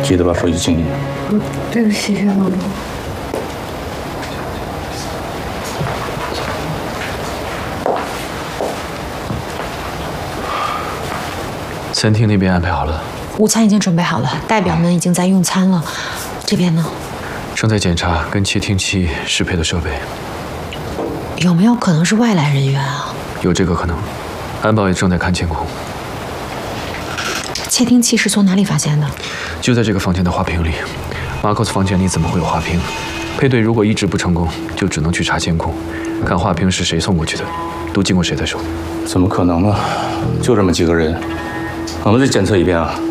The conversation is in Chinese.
记得把手机静音。 对不起，岳总。 餐厅那边安排好了， 午餐已经准备好了，代表们已经在用餐了。这边呢？ 正在检查跟窃听器适配的设备。 有没有可能是外来人员啊？ 有这个可能，安保也正在看监控。 窃听器是从哪里发现的？ 就在这个房间的花瓶里。马克斯房间里怎么会有花瓶？配对如果一直不成功，就只能去查监控，看花瓶是谁送过去的，都经过谁的手。 怎么可能啊？就这么几个人，我们再检测一遍啊。